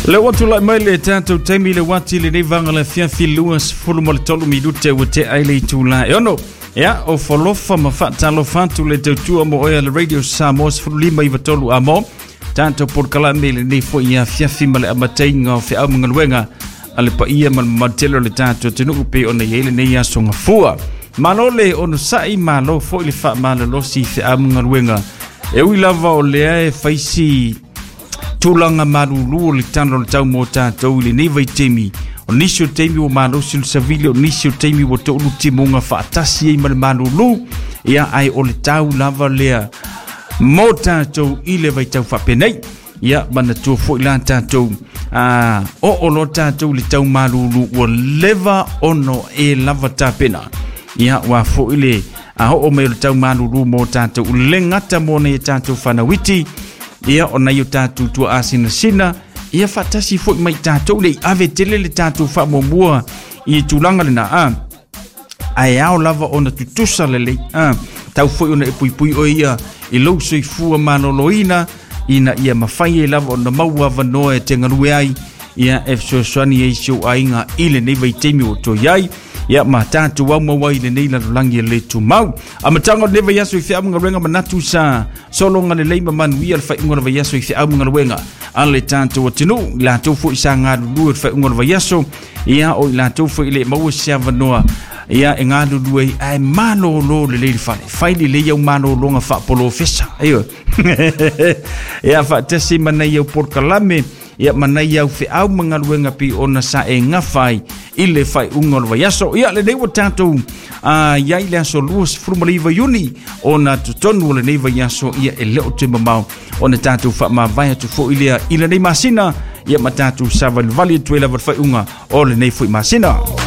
Le watu la maile tanto taimi le wati le nevanga le fiafi luas fulumole tolu minute wote aile tula yono ya o folofa mafata lo fantu le tutua mo oya le radio samos fulima ivatolu amo tanto por kala mele ne fo ya fiafi male amatenga fe amungalwenga ale pa ia mal matelo le tanto tenu pe ona yele ne ya songa fua malole ono sai malo fo ile fa malo lo si fe amungalwenga e wi lava o le faisi tulanga marulu le tano le tau mo tātou le nei vai temi o nisio temi o malosi le savile o nisio temi o tolu timunga whaatasi e male marulu ia ai o le tau lava lea mo tātou i le vai tau whapenei ia mana tua fo ilan tātou o lo tātou le tau marulu o leva ono e lava tāpena ia wa fo ile o me le tau marulu mo tātou le ngata mo ne tātou whanawiti ia ona yo tatu tu asina sina ia fatasi fo mai tatu le ave tele le tatu fa momua i tulanga le na ai au lava ona tutusa le tau fo ona pui o ia i lo so fu manoloina ina ia mafai lava ona maua vanoe tengaru ai ia efso swani e sho ainga ile nei vai temi o to yai ia matatu wa mo wai le nei la langi le tu mau amatanga neva yaso fi am ngarenga manatu sa solo ngale le man wi al fa ngor va yaso fi am ngarenga alle tanto tinu la tu fu isa ngadu fa ngor va yaso ia o la tu fu ile mau sia vanoa ia ngadu duai ai malo lo le fa le yau malo longa fa polo fesa ayo ia fa tesi mana yau por kalame ia manai au fe au mangaluenga pi ona sa e ngafai ile fai ungol va yaso ia le nei tatou ia ile so lus frumaliva uni ona tutonu le nei va yaso ia ele o te mamau ona tatou fa ma vai tu fo ile nei masina ia matatu sa vali tu ele va fai unga o le nei foi masina